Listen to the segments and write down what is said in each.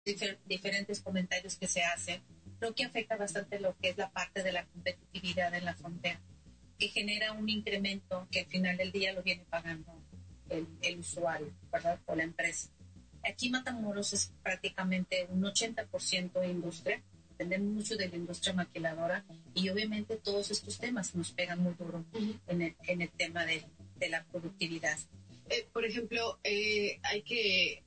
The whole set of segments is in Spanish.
diferentes comentarios que se hacen, creo que afecta bastante lo que es la parte de la competitividad en la frontera, que genera un incremento que al final del día lo viene pagando el usuario, ¿verdad? O la empresa. Aquí Matamoros es prácticamente un 80% industria, dependemos mucho de la industria maquiladora y obviamente todos estos temas nos pegan muy duro en el tema de la productividad. Por ejemplo, hay que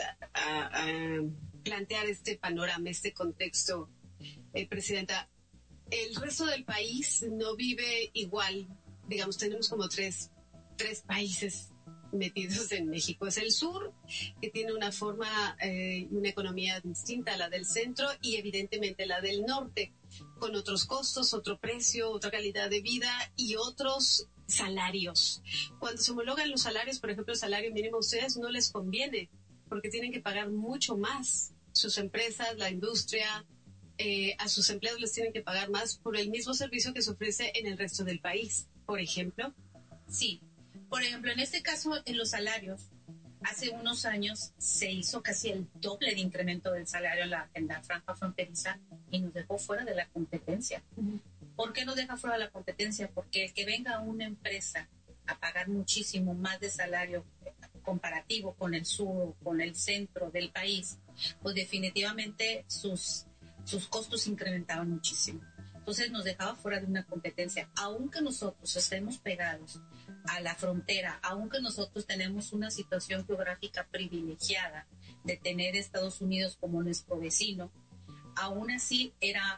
plantear este panorama, este contexto, Presidenta. El resto del país no vive igual. Digamos, tenemos como tres países metidos en México. Es el sur, que tiene una forma y una economía distinta a la del centro, y evidentemente la del norte, con otros costos, otro precio, otra calidad de vida y otros salarios. Cuando se homologan los salarios, por ejemplo, el salario mínimo, a ustedes no les conviene, porque tienen que pagar mucho más. Sus empresas, la industria, a sus empleados les tienen que pagar más por el mismo servicio que se ofrece en el resto del país, por ejemplo. Sí, por ejemplo, en este caso, en los salarios, hace unos años se hizo casi el doble de incremento del salario en la franja fronteriza y nos dejó fuera de la competencia. ¿Por qué nos deja fuera de la competencia? Porque el que venga una empresa a pagar muchísimo más de salario comparativo con el sur, con el centro del país, pues definitivamente sus costos incrementaban muchísimo. Entonces nos dejaba fuera de una competencia. Aunque nosotros estemos pegados a la frontera, aunque nosotros tenemos una situación geográfica privilegiada de tener Estados Unidos como nuestro vecino, aún así era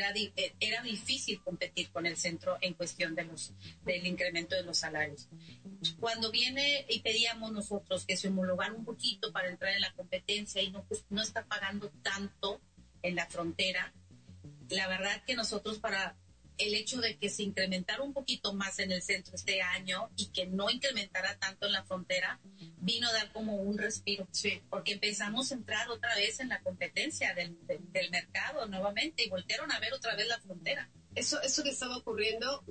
difícil competir con el centro en cuestión del incremento de los salarios. Cuando viene y pedíamos nosotros que se homologara un poquito para entrar en la competencia y no está pagando tanto en la frontera, la verdad que nosotros, para el hecho de que se incrementara un poquito más en el centro este año y que no incrementara tanto en la frontera, vino a dar como un respiro, sí, porque empezamos a entrar otra vez en la competencia del mercado nuevamente y voltearon a ver otra vez la frontera. Eso que estaba ocurriendo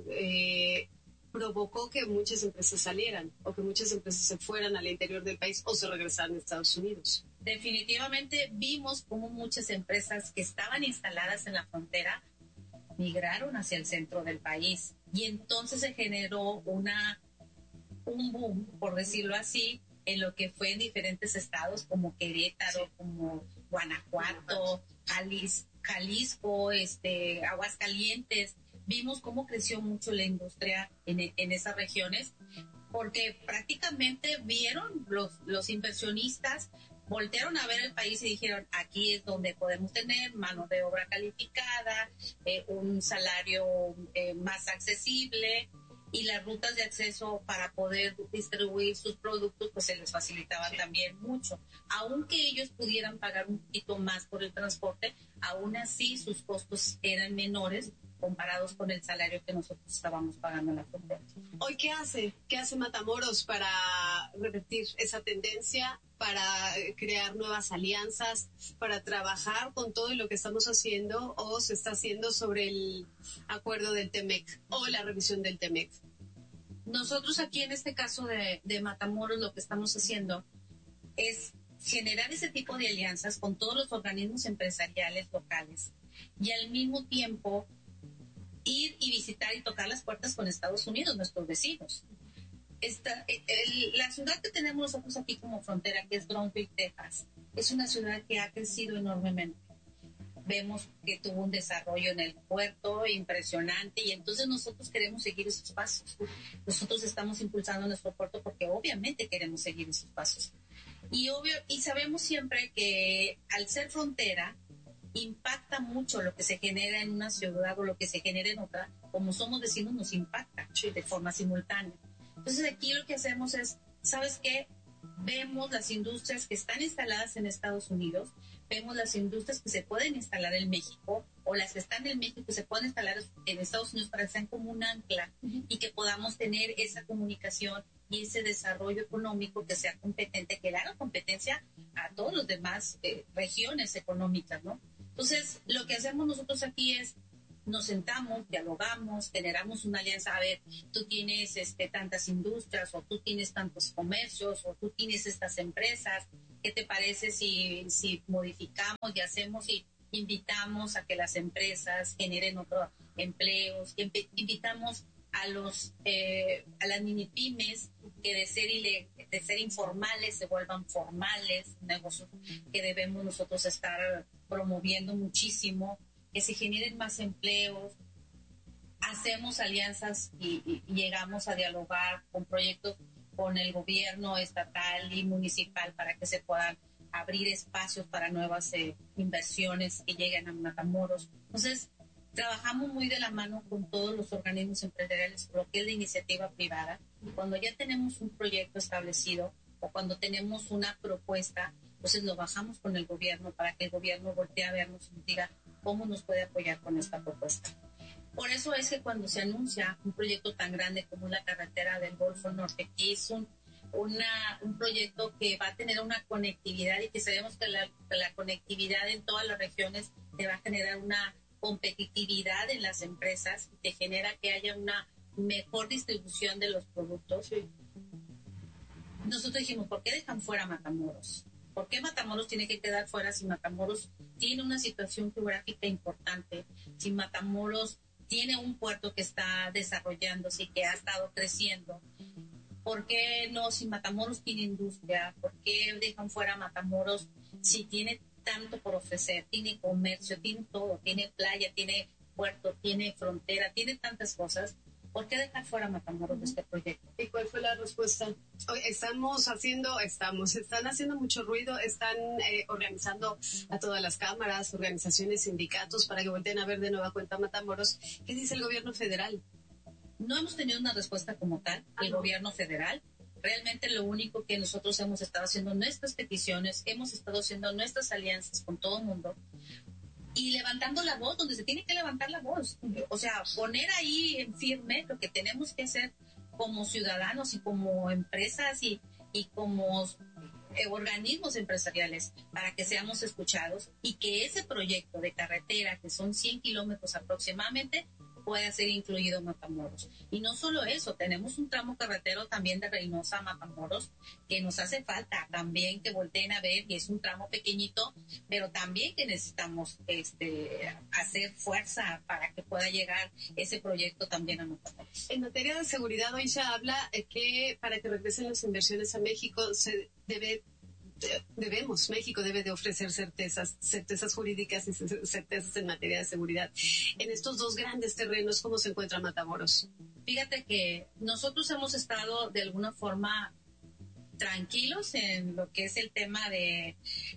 provocó que muchas empresas salieran, o que muchas empresas se fueran al interior del país o se regresaran a Estados Unidos. Definitivamente vimos como muchas empresas que estaban instaladas en la frontera migraron hacia el centro del país, y entonces se generó un boom, por decirlo así, en lo que fue en diferentes estados como Querétaro, sí, como Guanajuato, Jalisco, Aguascalientes. Vimos cómo creció mucho la industria en esas regiones, porque prácticamente vieron los inversionistas, voltearon a ver el país y dijeron, aquí es donde podemos tener mano de obra calificada, un salario más accesible, y las rutas de acceso para poder distribuir sus productos pues se les facilitaban, sí, también mucho. Aunque ellos pudieran pagar un poquito más por el transporte, aún así sus costos eran menores comparados con el salario que nosotros estábamos pagando en la frontera. Hoy, ¿qué hace Matamoros para revertir esa tendencia, para crear nuevas alianzas, para trabajar con todo lo que estamos haciendo o se está haciendo sobre el acuerdo del TEMEC o la revisión del TEMEC? Nosotros aquí en este caso de Matamoros lo que estamos haciendo es generar ese tipo de alianzas con todos los organismos empresariales locales y al mismo tiempo ir y visitar y tocar las puertas con Estados Unidos, nuestros vecinos. La ciudad que tenemos nosotros aquí como frontera, que es Brownsville, Texas, es una ciudad que ha crecido enormemente. Vemos que tuvo un desarrollo en el puerto impresionante y entonces nosotros queremos seguir esos pasos. Nosotros estamos impulsando nuestro puerto porque obviamente queremos seguir esos pasos. Y sabemos siempre que al ser frontera, impacta mucho lo que se genera en una ciudad o lo que se genera en otra. Como somos vecinos, nos impacta de forma simultánea. Entonces aquí lo que hacemos es, ¿sabes qué? Vemos las industrias que están instaladas en Estados Unidos, vemos las industrias que se pueden instalar en México o las que están en México que se pueden instalar en Estados Unidos para que sean como un ancla y que podamos tener esa comunicación y ese desarrollo económico que sea competente, que le haga competencia a todos los demás regiones económicas, ¿no? Entonces, lo que hacemos nosotros aquí es, nos sentamos, dialogamos, generamos una alianza. A ver, tú tienes tantas industrias, o tú tienes tantos comercios, o tú tienes estas empresas. ¿qué te parece si modificamos y hacemos y invitamos a que las empresas generen otros empleos, invitamos a las mini pymes que de ser informales se vuelvan formales, negocios que debemos nosotros estar promoviendo muchísimo, que se generen más empleos, hacemos alianzas y llegamos a dialogar con proyectos con el gobierno estatal y municipal para que se puedan abrir espacios para nuevas inversiones que lleguen a Matamoros. Entonces, trabajamos muy de la mano con todos los organismos empresariales, lo que es la iniciativa privada. Y cuando ya tenemos un proyecto establecido o cuando tenemos una propuesta, entonces lo bajamos con el gobierno para que el gobierno voltee a vernos y nos diga cómo nos puede apoyar con esta propuesta. Por eso es que cuando se anuncia un proyecto tan grande como la carretera del Golfo Norte, que es un proyecto que va a tener una conectividad y que sabemos que la conectividad en todas las regiones te va a generar una competitividad en las empresas y te genera que haya una mejor distribución de los productos. Sí. Nosotros dijimos, ¿por qué dejan fuera Matamoros? ¿Por qué Matamoros tiene que quedar fuera si Matamoros tiene una situación geográfica importante? Si Matamoros tiene un puerto que está desarrollándose y que ha estado creciendo. ¿Por qué no? Si Matamoros tiene industria, ¿por qué dejan fuera Matamoros si tiene tanto por ofrecer? Tiene comercio, tiene todo, tiene playa, tiene puerto, tiene frontera, tiene tantas cosas. ¿Por qué dejar fuera Matamoros de este proyecto? ¿Y cuál fue la respuesta? Están haciendo mucho ruido, están organizando a todas las cámaras, organizaciones, sindicatos para que volteen a ver de nueva cuenta Matamoros. ¿Qué dice el gobierno federal? No hemos tenido una respuesta como tal del gobierno federal. Realmente lo único que nosotros hemos estado haciendo nuestras peticiones, hemos estado haciendo nuestras alianzas con todo el mundo y levantando la voz donde se tiene que levantar la voz. O sea, poner ahí en firme lo que tenemos que hacer como ciudadanos y como empresas y como organismos empresariales para que seamos escuchados y que ese proyecto de carretera, que son 100 kilómetros aproximadamente, pueda ser incluido en Matamoros. Y no solo eso, tenemos un tramo carretero también de Reynosa a Matamoros que nos hace falta también que volteen a ver, y es un tramo pequeñito, pero también que necesitamos hacer fuerza para que pueda llegar ese proyecto también a Matamoros. En materia de seguridad, hoy se habla que para que regresen las inversiones a México México debe de ofrecer certezas jurídicas y certezas en materia de seguridad. En estos dos grandes terrenos, ¿cómo se encuentra Matamoros? Fíjate que nosotros hemos estado de alguna forma tranquilos en lo que es el tema de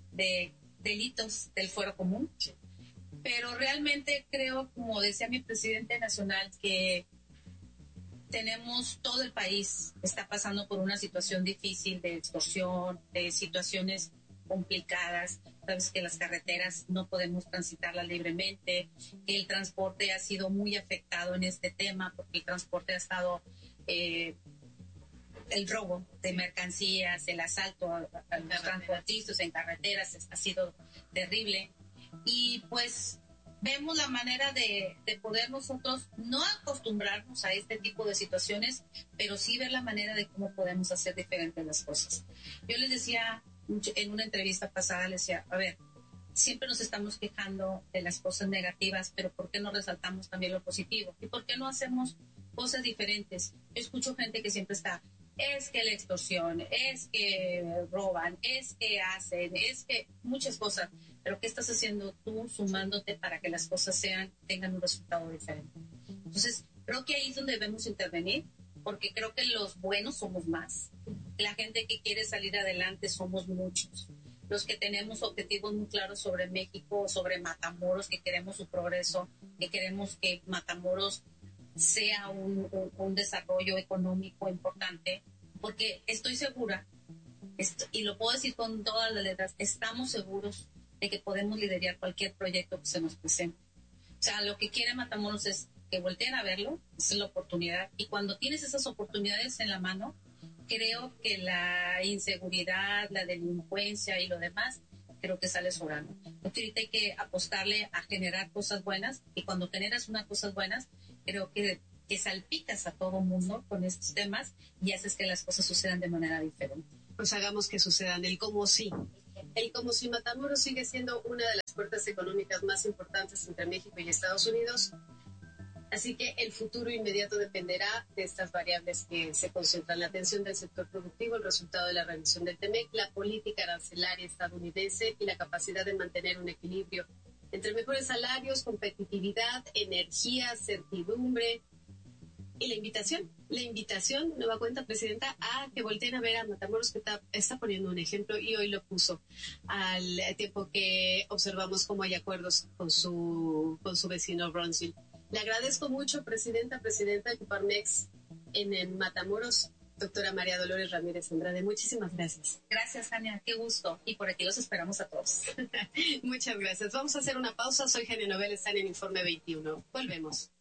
delitos del fuero común, pero realmente creo, como decía mi presidente nacional, que tenemos, todo el país está pasando por una situación difícil de extorsión, de situaciones complicadas. Sabes que las carreteras no podemos transitarlas libremente, que el transporte ha sido muy afectado en este tema porque el transporte ha estado, el robo de mercancías, el asalto a los transportistas en carreteras ha sido terrible. Y pues vemos la manera de poder nosotros no acostumbrarnos a este tipo de situaciones, pero sí ver la manera de cómo podemos hacer diferentes las cosas. Yo les decía en una entrevista pasada, les decía, a ver, siempre nos estamos quejando de las cosas negativas, pero ¿por qué no resaltamos también lo positivo? ¿Y por qué no hacemos cosas diferentes? Yo escucho gente que siempre está, es que la extorsión, es que roban, es que hacen, es que muchas cosas. Pero ¿qué estás haciendo tú sumándote para que las cosas tengan un resultado diferente? Entonces, creo que ahí es donde debemos intervenir, porque creo que los buenos somos más. La gente que quiere salir adelante somos muchos. Los que tenemos objetivos muy claros sobre México, sobre Matamoros, que queremos su progreso, que queremos que Matamoros sea un desarrollo económico importante, porque estoy segura, y lo puedo decir con todas las letras, estamos seguros de que podemos liderar cualquier proyecto que se nos presente. O sea, lo que quiere Matamoros es que volteen a verlo, esa es la oportunidad, y cuando tienes esas oportunidades en la mano, creo que la inseguridad, la delincuencia y lo demás, creo que sale sobrando. Porque ahorita hay que apostarle a generar cosas buenas, y cuando generas unas cosas buenas, creo que salpicas a todo mundo con estos temas y haces que las cosas sucedan de manera diferente. Pues hagamos que sucedan, el cómo sí. El cómo sí. Matamoros sigue siendo una de las puertas económicas más importantes entre México y Estados Unidos. Así que el futuro inmediato dependerá de estas variables que se concentran: la atención del sector productivo, el resultado de la revisión del TEMEC, la política arancelaria estadounidense y la capacidad de mantener un equilibrio entre mejores salarios, competitividad, energía, certidumbre. Y la invitación, nueva cuenta, Presidenta, a que volteen a ver a Matamoros, que está poniendo un ejemplo y hoy lo puso, al tiempo que observamos cómo hay acuerdos con su vecino Brownsville. Le agradezco mucho, Presidenta de Coparmex en Matamoros, doctora María Dolores Ramírez Andrade. Muchísimas gracias. Gracias, Ania, qué gusto. Y por aquí los esperamos a todos. Muchas gracias. Vamos a hacer una pausa. Soy Genia Novel, están en Informe 21. Volvemos.